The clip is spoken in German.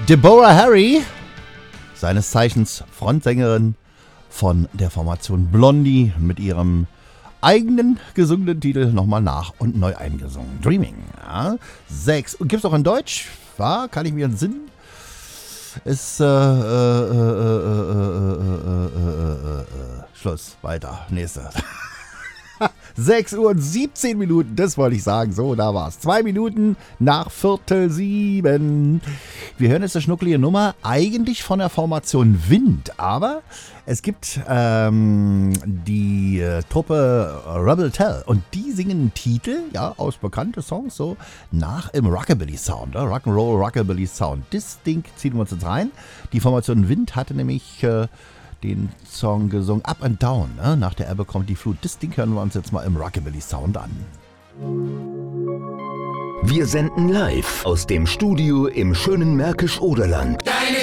Deborah Harry, seines Zeichens Frontsängerin von der Formation Blondie, mit ihrem eigenen gesungenen Titel nochmal nach und neu eingesungen. Dreaming. Ja. 6. Und gibt's auch in Deutsch? Ja, kann ich mir entsinnen. Ist Schluss. Weiter. Nächste. 6 Uhr und 17 Minuten, das wollte ich sagen. So, da war's. 2 Minuten nach 6:45. Wir hören jetzt eine schnuckelige Nummer, eigentlich von der Formation Wind, aber es gibt die Truppe Rebel Tell und die singen einen Titel, ja, aus bekannten Songs, so nach im Rockabilly-Sound, Rock'n'Roll Rockabilly-Sound. Das Ding ziehen wir uns jetzt rein. Die Formation Wind hatte nämlich den Song gesungen, Up and Down, ne? Nach der Ebbe kommt die Flut. Das Ding hören wir uns jetzt mal im Rockabilly-Sound an. Wir senden live aus dem Studio im schönen Märkisch-Oderland.